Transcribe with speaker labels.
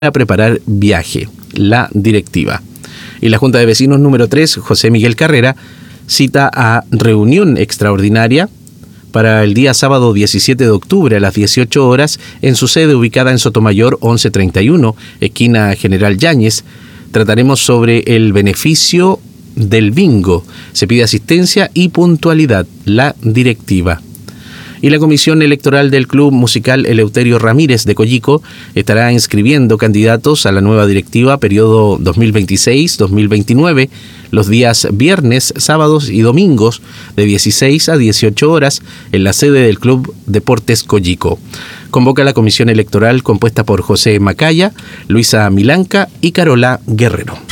Speaker 1: a preparar viaje, la directiva. Y la Junta de Vecinos número 3, José Miguel Carrera, cita a reunión extraordinaria para el día sábado 17 de octubre a las 18 horas en su sede ubicada en Sotomayor 1131, esquina General Yáñez. Trataremos sobre el beneficio del bingo. Se pide asistencia y puntualidad, la directiva. Y la Comisión Electoral del Club Musical Eleuterio Ramírez de Coyico estará inscribiendo candidatos a la nueva directiva periodo 2026-2029 los días viernes, sábados y domingos de 16 a 18 horas en la sede del Club Deportes Coyico. Convoca la Comisión Electoral compuesta por José Macaya, Luisa Milanca y Carola Guerrero.